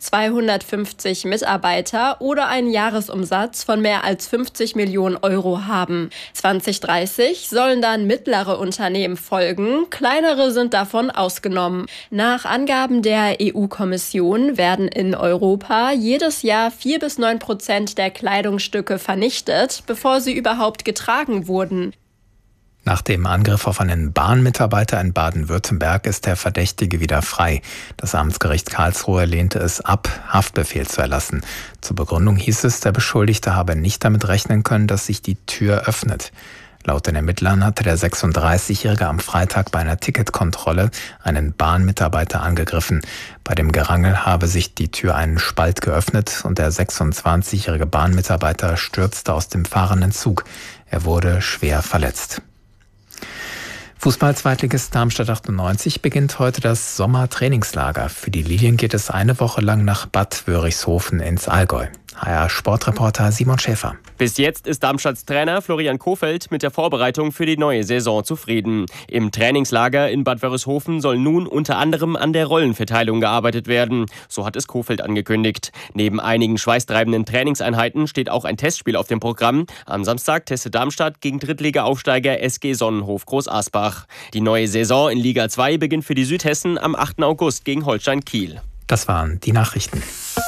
250 Mitarbeiter oder einen Jahresumsatz von mehr als 50 Millionen Euro haben. 2030 sollen dann mittlere Unternehmen folgen, kleinere sind davon ausgenommen. Nach Angaben der EU-Kommission werden in Europa jedes Jahr 4-9% der Kleidungsstücke vernichtet, bevor sie überhaupt getragen wurden. Nach dem Angriff auf einen Bahnmitarbeiter in Baden-Württemberg ist der Verdächtige wieder frei. Das Amtsgericht Karlsruhe lehnte es ab, Haftbefehl zu erlassen. Zur Begründung hieß es, der Beschuldigte habe nicht damit rechnen können, dass sich die Tür öffnet. Laut den Ermittlern hatte der 36-Jährige am Freitag bei einer Ticketkontrolle einen Bahnmitarbeiter angegriffen. Bei dem Gerangel habe sich die Tür einen Spalt geöffnet und der 26-jährige Bahnmitarbeiter stürzte aus dem fahrenden Zug. Er wurde schwer verletzt. Fußball-Zweitligist Darmstadt 98 beginnt heute das Sommertrainingslager. Für die Lilien geht es eine Woche lang nach Bad Wörichshofen ins Allgäu. HR-Sportreporter Simon Schäfer. Bis jetzt ist Darmstadts Trainer Florian Kohfeldt mit der Vorbereitung für die neue Saison zufrieden. Im Trainingslager in Bad Wörishofen soll nun unter anderem an der Rollenverteilung gearbeitet werden. So hat es Kohfeldt angekündigt. Neben einigen schweißtreibenden Trainingseinheiten steht auch ein Testspiel auf dem Programm. Am Samstag testet Darmstadt gegen Drittliga-Aufsteiger SG Sonnenhof Groß-Asbach. Die neue Saison in Liga 2 beginnt für die Südhessen am 8. August gegen Holstein Kiel. Das waren die Nachrichten.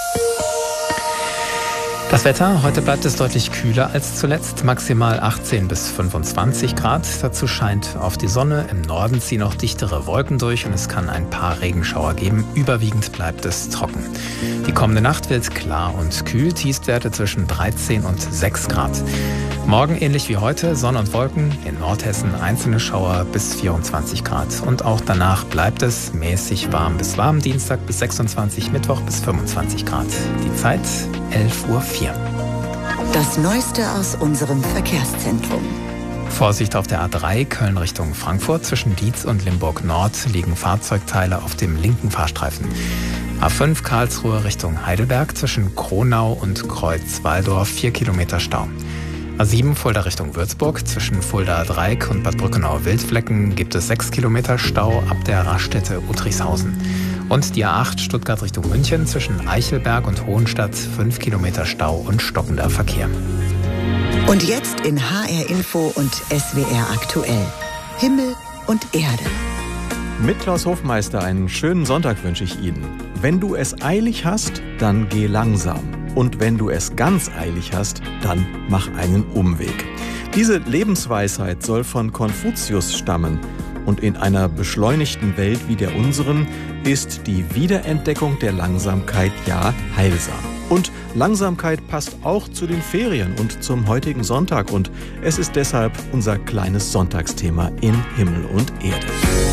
Das Wetter, heute bleibt es deutlich kühler als zuletzt, maximal 18 bis 25 Grad. Dazu scheint auf die Sonne, im Norden ziehen auch dichtere Wolken durch und es kann ein paar Regenschauer geben. Überwiegend bleibt es trocken. Die kommende Nacht wird klar und kühl, Tiefstwerte zwischen 13 und 6 Grad. Morgen ähnlich wie heute, Sonne und Wolken, in Nordhessen einzelne Schauer bis 24 Grad. Und auch danach bleibt es mäßig warm bis warm, Dienstag bis 26, Mittwoch bis 25 Grad. Die Zeit 11:04 Uhr. Das Neueste aus unserem Verkehrszentrum. Vorsicht auf der A3 Köln Richtung Frankfurt. Zwischen Dietz und Limburg Nord liegen Fahrzeugteile auf dem linken Fahrstreifen. A5 Karlsruhe Richtung Heidelberg. Zwischen Kronau und Kreuz-Walldorf 4 Kilometer Stau. A7 Fulda Richtung Würzburg. Zwischen Fulda-Dreieck und Bad Brückenau-Wildflecken gibt es 6 Kilometer Stau ab der Raststätte Uttrichshausen. Und die A8 Stuttgart Richtung München zwischen Eichelberg und Hohenstadt 5 Kilometer Stau und stockender Verkehr. Und jetzt in HR Info und SWR aktuell. Himmel und Erde. Mit Klaus Hofmeister einen schönen Sonntag wünsche ich Ihnen. Wenn du es eilig hast, dann geh langsam. Und wenn du es ganz eilig hast, dann mach einen Umweg. Diese Lebensweisheit soll von Konfuzius stammen. Und in einer beschleunigten Welt wie der unseren ist die Wiederentdeckung der Langsamkeit ja heilsam. Und Langsamkeit passt auch zu den Ferien und zum heutigen Sonntag. Und es ist deshalb unser kleines Sonntagsthema in Himmel und Erde.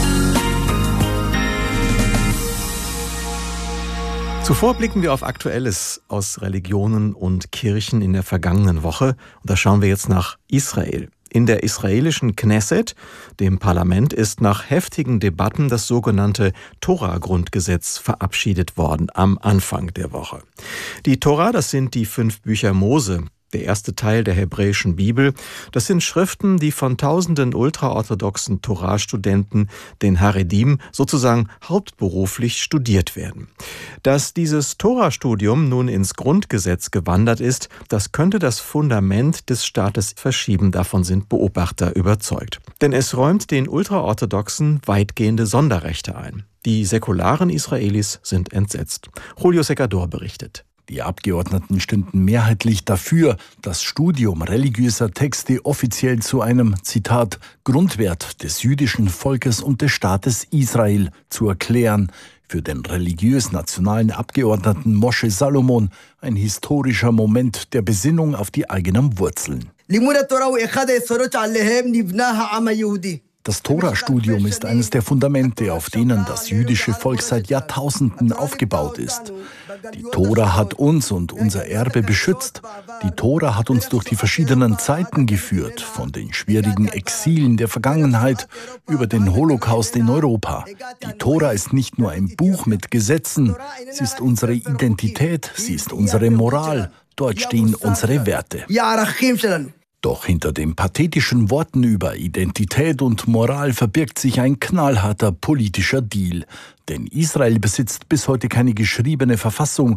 Zuvor blicken wir auf Aktuelles aus Religionen und Kirchen in der vergangenen Woche. Und da schauen wir jetzt nach Israel. In der israelischen Knesset, dem Parlament, ist nach heftigen Debatten das sogenannte Tora-Grundgesetz verabschiedet worden am Anfang der Woche. Die Tora, das sind die 5 Bücher Mose, der erste Teil der hebräischen Bibel. Das sind Schriften, die von tausenden ultraorthodoxen Torah-Studenten, den Haredim, sozusagen hauptberuflich studiert werden. Dass dieses Tora-Studium nun ins Grundgesetz gewandert ist, das könnte das Fundament des Staates verschieben. Davon sind Beobachter überzeugt. Denn es räumt den Ultraorthodoxen weitgehende Sonderrechte ein. Die säkularen Israelis sind entsetzt. Julio Secador berichtet. Die Abgeordneten stünden mehrheitlich dafür, das Studium religiöser Texte offiziell zu einem, Zitat, Grundwert des jüdischen Volkes und des Staates Israel zu erklären. Für den religiös-nationalen Abgeordneten Moshe Salomon ein historischer Moment der Besinnung auf die eigenen Wurzeln. Das Tora-Studium ist eines der Fundamente, auf denen das jüdische Volk seit Jahrtausenden aufgebaut ist. Die Tora hat uns und unser Erbe beschützt. Die Tora hat uns durch die verschiedenen Zeiten geführt, von den schwierigen Exilen der Vergangenheit über den Holocaust in Europa. Die Tora ist nicht nur ein Buch mit Gesetzen, sie ist unsere Identität, sie ist unsere Moral. Dort stehen unsere Werte. Doch hinter den pathetischen Worten über Identität und Moral verbirgt sich ein knallharter politischer Deal. Denn Israel besitzt bis heute keine geschriebene Verfassung